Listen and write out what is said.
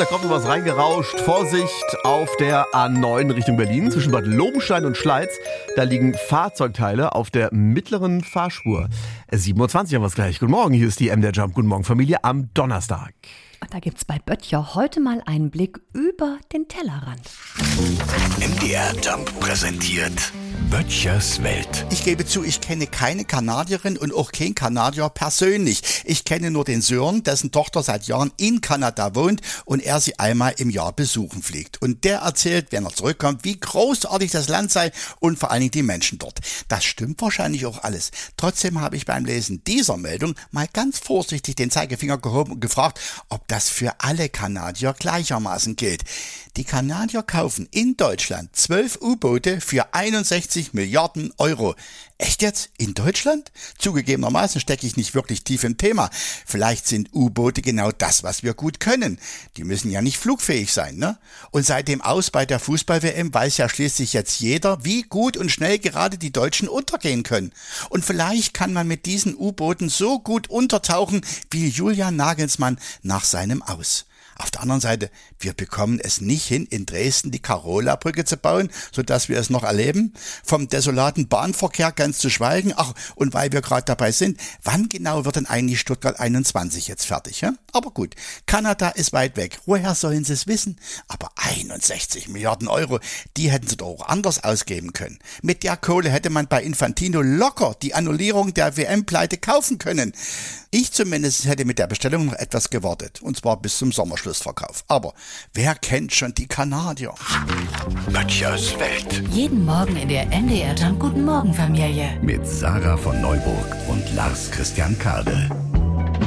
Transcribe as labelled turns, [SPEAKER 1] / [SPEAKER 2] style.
[SPEAKER 1] da kommt noch was reingerauscht. Vorsicht auf der A9 Richtung Berlin zwischen Bad Lobenstein und Schleiz. Da liegen Fahrzeugteile auf der mittleren Fahrspur. 7.20 Uhr haben wir es gleich. Guten Morgen, hier ist die MDR Jump. Guten Morgen, Familie, am Donnerstag.
[SPEAKER 2] Und da gibt's bei Böttcher heute mal einen Blick über den Tellerrand.
[SPEAKER 3] MDR Jump präsentiert Böttchers Welt.
[SPEAKER 4] Ich gebe zu, ich kenne keine Kanadierin und auch keinen Kanadier persönlich. Ich kenne nur den Sören, dessen Tochter seit Jahren in Kanada wohnt und er sie einmal im Jahr besuchen fliegt. Und der erzählt, wenn er zurückkommt, wie großartig das Land sei und vor allen Dingen die Menschen dort. Das stimmt wahrscheinlich auch alles. Trotzdem habe ich beim Lesen dieser Meldung mal ganz vorsichtig den Zeigefinger gehoben und gefragt, ob das für alle Kanadier gleichermaßen gilt. Die Kanadier kaufen in Deutschland 12 U-Boote für 61 Milliarden Euro. Echt jetzt? In Deutschland? Zugegebenermaßen stecke ich nicht wirklich tief im Thema. Vielleicht sind U-Boote genau das, was wir gut können. Die müssen ja nicht flugfähig sein, ne? Und seit dem Aus bei der Fußball-WM weiß ja schließlich jetzt jeder, wie gut und schnell gerade die Deutschen untergehen können. Und vielleicht kann man mit diesen U-Booten so gut untertauchen wie Julian Nagelsmann nach seinem Aus. Auf der anderen Seite, wir bekommen es nicht hin, in Dresden die Karola-Brücke zu bauen, sodass wir es noch erleben. Vom desolaten Bahnverkehr ganz zu schweigen. Ach, und weil wir gerade dabei sind, wann genau wird denn eigentlich Stuttgart 21 jetzt fertig? Ja? Aber gut, Kanada ist weit weg. Woher sollen sie es wissen? Aber 61 Milliarden Euro, die hätten sie doch auch anders ausgeben können. Mit der Kohle hätte man bei Infantino locker die Annullierung der WM-Pleite kaufen können. Ich zumindest hätte mit der Bestellung noch etwas gewartet. Und zwar bis zum Sommerschlussverkauf. Aber wer kennt schon die Kanadier?
[SPEAKER 3] Böttchers Welt.
[SPEAKER 2] Jeden Morgen in der MDR Jump Guten Morgen Familie.
[SPEAKER 3] Mit Sarah von Neuburg und Lars Christian Kade.